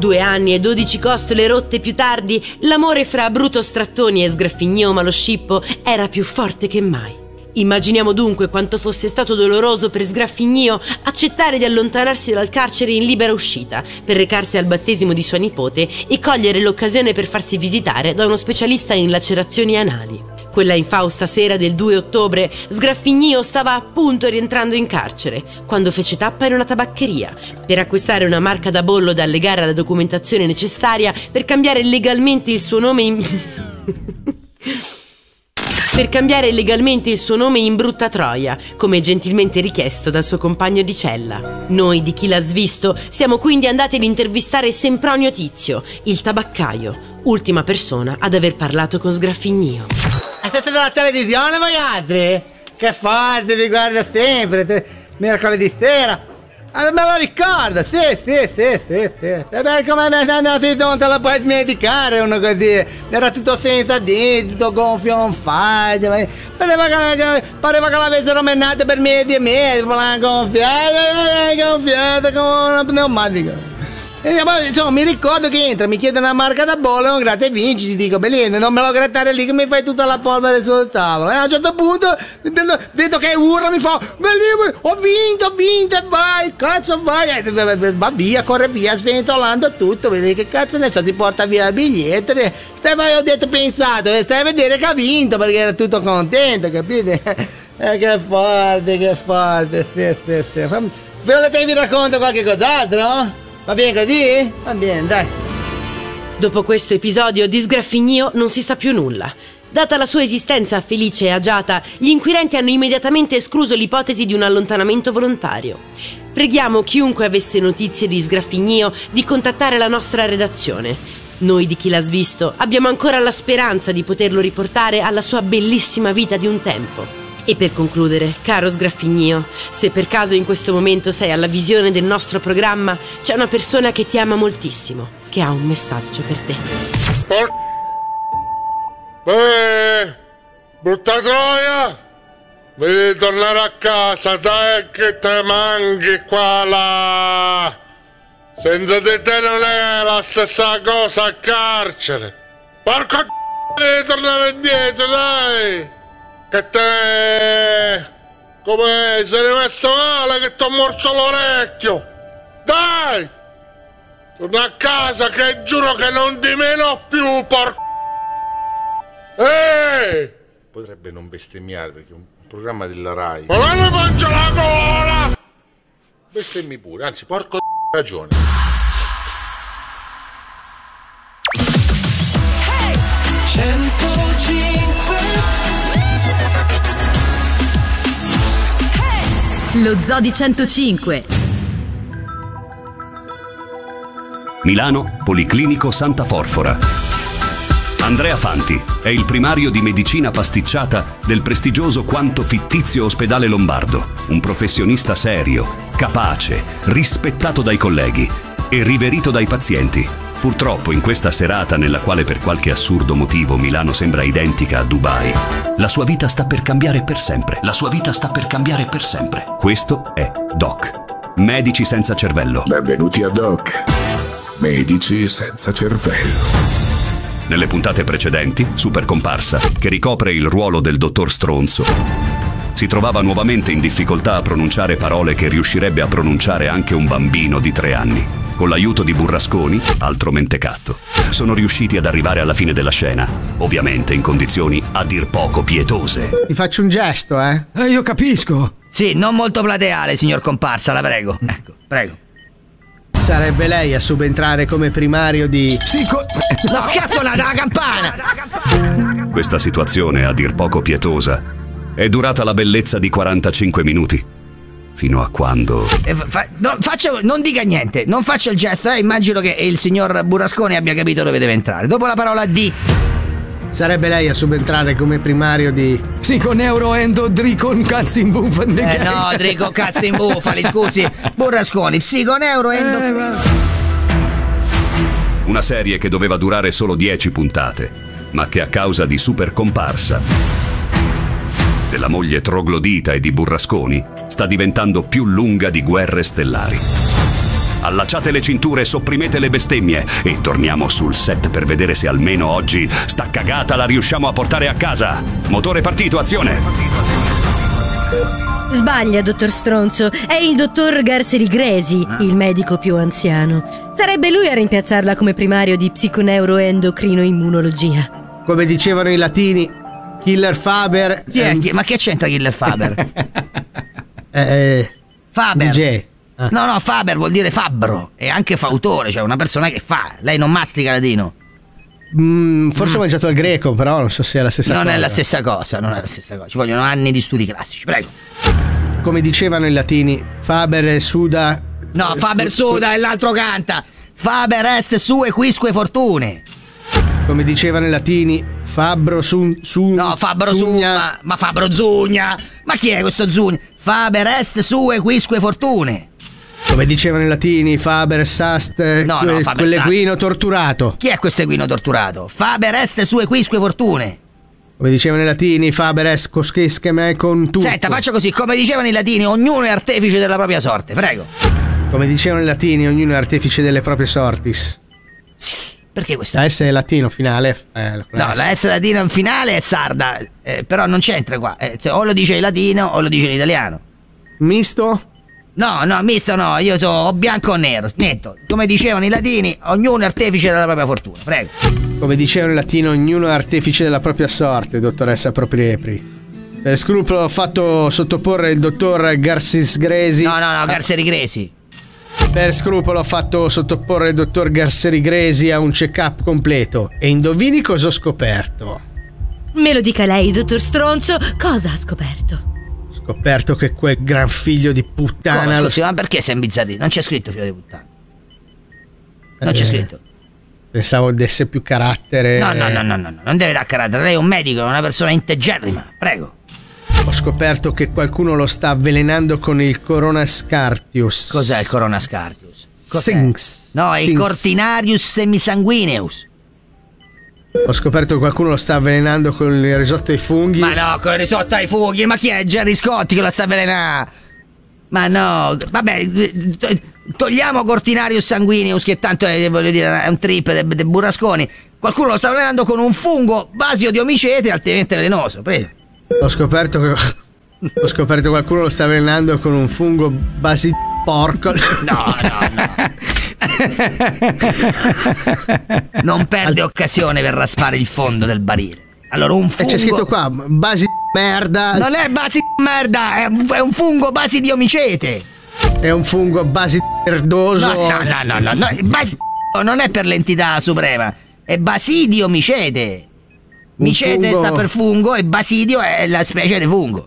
2 anni e 12 costole rotte più tardi, l'amore fra Bruto Strattoni e Sgraffignio Maloscippo era più forte che mai. Immaginiamo dunque quanto fosse stato doloroso per Sgraffignio accettare di allontanarsi dal carcere in libera uscita per recarsi al battesimo di sua nipote e cogliere l'occasione per farsi visitare da uno specialista in lacerazioni anali. Quella infausta sera del 2 ottobre, Sgraffignio stava appunto rientrando in carcere quando fece tappa in una tabaccheria per acquistare una marca da bollo da allegare alla documentazione necessaria per cambiare legalmente il suo nome in Brutta Troia, come gentilmente richiesto dal suo compagno di cella. Noi di Chi l'ha svisto siamo quindi andati ad intervistare Sempronio Tizio, il tabaccaio, ultima persona ad aver parlato con Sgraffignio. Siete dalla televisione voi altri? Che forte, vi guardo sempre, mercoledì sera. Me lo ricordo, sì. Come non te la puoi dimenticare uno così. Era tutto senza denti, tutto gonfio, non fai. Pareva che l'avessero menato per mesi e mesi, gonfiata come una pneumatica. E poi, insomma, mi ricordo che entra, mi chiede una marca da bollo, un gratta e vinci, gli dico, bellino, non me lo grattare lì che mi fai tutta la polvere sul tavolo. E a un certo punto vedo che urla, mi fa, bellino, ho vinto, e vai, cazzo vai, va via, corre via, sventolando tutto, vedi che cazzo ne so, si porta via il biglietto, ho detto, pensato, stai a vedere che ha vinto, perché era tutto contento, capite? Che forte, sì. Volete che vi racconto qualche cos'altro? Va bene così? Va bene, dai. Dopo questo episodio di Sgraffignio non si sa più nulla. Data la sua esistenza felice e agiata, gli inquirenti hanno immediatamente escluso l'ipotesi di un allontanamento volontario. Preghiamo chiunque avesse notizie di Sgraffignio di contattare la nostra redazione. Noi di Chi l'ha svisto abbiamo ancora la speranza di poterlo riportare alla sua bellissima vita di un tempo. E per concludere, caro Sgraffignio, se per caso in questo momento sei alla visione del nostro programma, c'è una persona che ti ama moltissimo, che ha un messaggio per te. Brutta Troia, devi tornare a casa, dai che te manchi qua là. Senza di te non è la stessa cosa a carcere. Porco devi tornare indietro, dai. Che te... come sei rimesso male che ti ho morso l'orecchio. Dai! Torna a casa che giuro che non ti meno più, porco... Potrebbe non bestemmiare perché è un programma della Rai. Ma non mi faccio la gola! Bestemmi pure, anzi porco ragione. Hey! 105. Lo Zoo di 105. Milano, Policlinico Santa Forfora. Andrea Fanti è il primario di medicina pasticciata del prestigioso quanto fittizio ospedale lombardo, un professionista serio, capace, rispettato dai colleghi e riverito dai pazienti. Purtroppo in questa serata nella quale per qualche assurdo motivo Milano sembra identica a Dubai, la sua vita sta per cambiare per sempre. Questo è Doc, Medici senza cervello. Benvenuti a Doc, Medici senza cervello. Nelle puntate precedenti, Super Comparsa, che ricopre il ruolo del dottor Stronzo, si trovava nuovamente in difficoltà a pronunciare parole che riuscirebbe a pronunciare anche un bambino di 3 anni. Con l'aiuto di Burrasconi, altro mentecatto, sono riusciti ad arrivare alla fine della scena, ovviamente in condizioni a dir poco pietose. Ti faccio un gesto, Io capisco. Sì, non molto plateale, signor Comparsa, la prego. Ecco, prego. Sarebbe lei a subentrare come primario di... No, che ha suonato la campana? Questa situazione, a dir poco pietosa, è durata la bellezza di 45 minuti. Fino a quando... non dica niente, non faccia il gesto, immagino che il signor Burrasconi abbia capito dove deve entrare. Dopo la parola D. Sarebbe lei a subentrare come primario di... Psiconeuroendo Dricon Cazzimbufan. No, Dricon Cazzimbufali, scusi. Burrasconi, psiconeuroendo... Una serie che doveva durare solo 10 puntate, ma che a causa di Super Comparsa, della moglie troglodita e di Burrasconi, sta diventando più lunga di Guerre Stellari. Allacciate le cinture e sopprimete le bestemmie e torniamo sul set per vedere se almeno oggi sta cagata la riusciamo a portare a casa. Motore partito, azione! Sbaglia, dottor Stronzo. È il dottor Garseri Gresi, il medico più anziano. Sarebbe lui a rimpiazzarla come primario di psiconeuroendocrino-immunologia. Come dicevano i latini, Killer Faber. Ma che c'entra Killer Faber? Faber. DJ. No, Faber vuol dire fabbro. E anche fautore, cioè una persona che fa. Lei non mastica latino. Forse ho mangiato al greco, però non so se è la stessa cosa. Non è la stessa cosa. Ci vogliono anni di studi classici, prego. Come dicevano i latini, Faber suda. No, Faber suda e l'altro canta. Faber est sue quisque fortune. Come dicevano i latini, Fabbro No, Fabbro Zugna. Ma Fabbro Zugna. Ma chi è questo Zugna? Faber est sue quisque fortune. Come dicevano i latini, Faber sast quell'equino torturato. Chi è questo equino torturato? Faber est sue quisque fortune. Come dicevano i latini, Faber est cosquisque me con tutto. Senta, faccia così, come dicevano i latini, ognuno è artefice della propria sorte, prego. Come dicevano i latini, ognuno è artefice delle proprie sortis. Perché questo? La S è latino finale. No, la S latino in finale è sarda, però non c'entra qua. O lo dice in latino o lo dice in italiano. Misto? No, misto no, io so o bianco o nero, netto. Come dicevano i latini, ognuno è artefice della propria fortuna, prego. Come dicevano i latini, ognuno è artefice della propria sorte, dottoressa Propriepri. Per scrupolo ho fatto sottoporre il dottor Garsis Gresi. No, Garseri Gresi. Per scrupolo ho fatto sottoporre il dottor Garseri Gresi a un check-up completo. E indovini cosa ho scoperto? Me lo dica lei, dottor Stronzo, cosa ha scoperto? Ho scoperto che quel gran figlio di puttana... Scusi, ma perché sei imbizzarrito? Non c'è scritto figlio di puttana. Non c'è scritto. Pensavo desse più carattere. No, non deve dare carattere. Lei è un medico, è una persona integerrima, prego. Ho scoperto che qualcuno lo sta avvelenando con il Coronascartius. Cos'è il Coronascartius? Sinks. No, è il Cortinarius semisanguineus. Ho scoperto che qualcuno lo sta avvelenando con il risotto ai funghi. Ma no, con il risotto ai funghi? Ma chi è? Gerry Scotti che lo sta avvelenando? Ma no, vabbè, togliamo Cortinarius sanguineus, che tanto è, voglio dire, è un trip dei burrasconi. Qualcuno lo sta avvelenando con un fungo basio di omicete altamente velenoso, prego. Ho scoperto che qualcuno lo sta avvelenando con un fungo basi porco. No. Non perde occasione per raspare il fondo del barile. Allora un fungo... c'è scritto qua, basi merda. Non è basi merda, è un fungo basi di omicete. È un fungo basi merdoso. No. Basi non è per l'entità suprema, è basidio micete. Micete sta per fungo e basidio è la specie di fungo.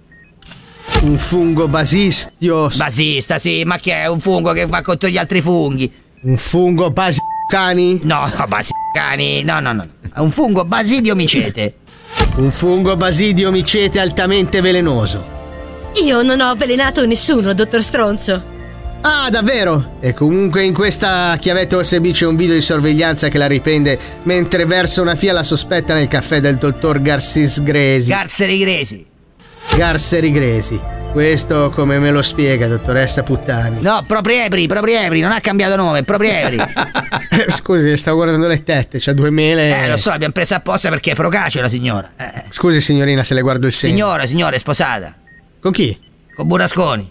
Un fungo basistio. Basista, sì, ma che è un fungo che va contro gli altri funghi? Un fungo basicani? No, basicani, no. È un fungo basidio micete. Un fungo basidio micete altamente velenoso. Io non ho avvelenato nessuno, dottor Stronzo. Ah, davvero? E comunque in questa chiavetta USB c'è un video di sorveglianza che la riprende mentre versa una fiala sospetta nel caffè del dottor Garsis Gresi. Garseri Gresi. Questo come me lo spiega, dottoressa Puttani? No, Propriepri, non ha cambiato nome, Propriepri. Scusi, stavo guardando le tette, c'ha 2 mele. Lo so, l'abbiamo presa apposta perché è procace la signora. Scusi signorina se le guardo il seno. Signora, è sposata. Con chi? Con Burrasconi.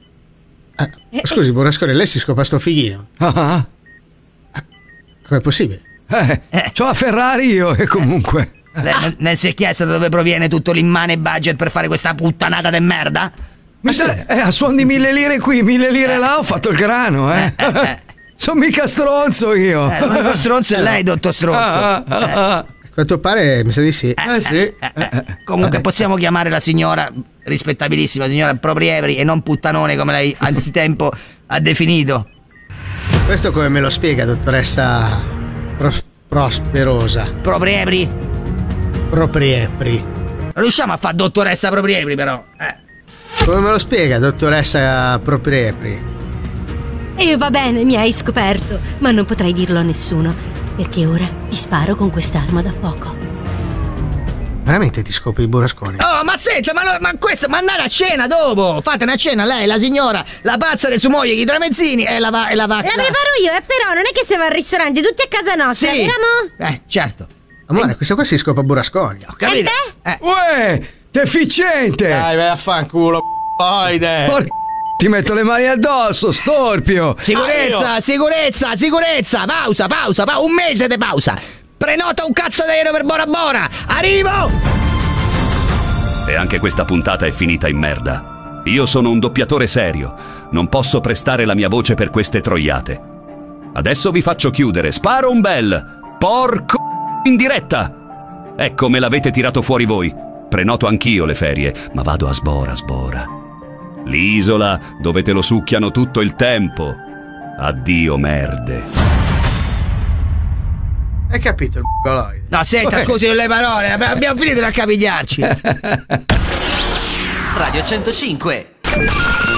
Scusi, Burrasconi, lei si scopre sto fighino. Com'è possibile? C'ho la Ferrari io e comunque. Non si è chiesto da dove proviene tutto l'immane budget per fare questa puttanata de merda? A suon di 1.000 lire qui, 1.000 lire là, ho fatto il grano, Sono mica stronzo io. L'unico stronzo è lei, dottor Stronzo. A quanto pare mi sa di sì. Sì. Comunque possiamo chiamare la signora, rispettabilissima signora Propriepri e non puttanone come lei anzitempo ha definito. Questo come me lo spiega, dottoressa Prosperosa? Propriepri. Riusciamo a fare dottoressa Propriepri però. Come me lo spiega, dottoressa Propriepri? E va bene, mi hai scoperto, ma non potrai dirlo a nessuno, perché ora ti sparo con quest'arma da fuoco. Veramente ti scopi i burrasconi? Oh, ma senta, ma questo, ma andare a cena dopo! Fate una cena, lei, la signora, la pazza di sua moglie, i tramezzini e la vacca. La preparo io, però non è che siamo al ristorante tutti a casa nostra, sì. vero? Certo. Amore, questo qua si scopa burrasconi. Ho capito. Uè, deficiente! Dai, vai a fanculo, Porca, ti metto le mani addosso, storpio! Sicurezza! Pausa! Un mese di pausa! Prenota un cazzo d'aereo per Bora Bora! Arrivo! E anche questa puntata è finita in merda. Io sono un doppiatore serio. Non posso prestare la mia voce per queste troiate. Adesso vi faccio chiudere. Sparo un bel porco in diretta. Ecco, me l'avete tirato fuori voi. Prenoto anch'io le ferie, ma vado a Sbora. L'isola dove te lo succhiano tutto il tempo. Addio merde. Hai capito il b***oloide? No, senta, scusi le parole, abbiamo finito di accapigliarci. Radio 105.